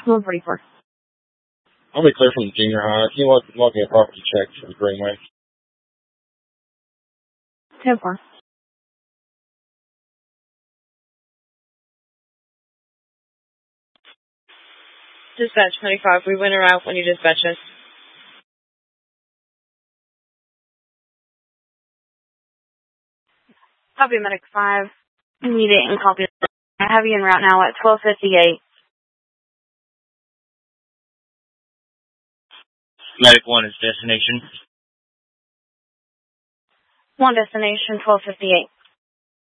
144. I'll be clear from the junior high. Can you log me a property check for the Greenway? 10-4. Dispatch 25, we went around when you dispatch us. Copy Medic 5. Need it and copy. I have you en route now at 1258. Medic 1 is destination. 1 destination, 1258.